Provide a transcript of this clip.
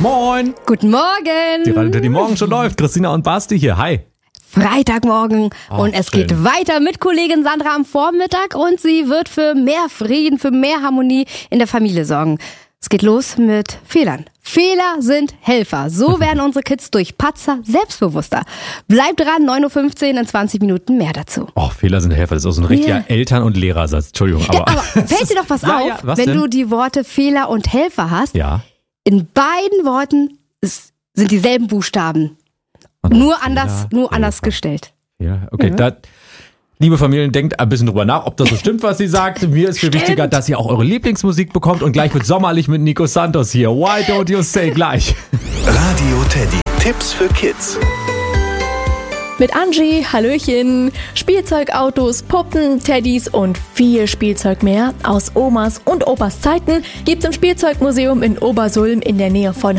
Moin. Guten Morgen. Die Radio die morgen schon läuft. Christina und Basti hier. Hi. Freitagmorgen und es schön. geht weiter mit Kollegin Sandra am Vormittag und sie wird für mehr Frieden, für mehr Harmonie in der Familie sorgen. Es geht los mit Fehlern. Fehler sind Helfer. So werden unsere Kids durch Patzer selbstbewusster. Bleibt dran, 9.15 Uhr, in 20 Minuten mehr dazu. Oh, Fehler sind Helfer. Das ist auch so ein richtiger Eltern- und Lehrersatz. Entschuldigung, aber... Aber fällt dir doch was Ja, auf, ja, was wenn denn? du die Worte Fehler und Helfer hast? Ja. In beiden Worten sind dieselben Buchstaben. Und Nur Fehler, anders Helfer. gestellt. Ja, okay, liebe Familien, denkt ein bisschen drüber nach, ob das so stimmt, was sie sagt. Mir ist viel wichtiger, dass ihr auch eure Lieblingsmusik bekommt und gleich wird sommerlich mit Nico Santos hier. Why don't you say gleich? Radio Teddy. Tipps für Kids. Mit Angie, Hallöchen, Spielzeugautos, Puppen, Teddys und viel Spielzeug mehr aus Omas und Opas Zeiten gibt's im Spielzeugmuseum in Obersulm in der Nähe von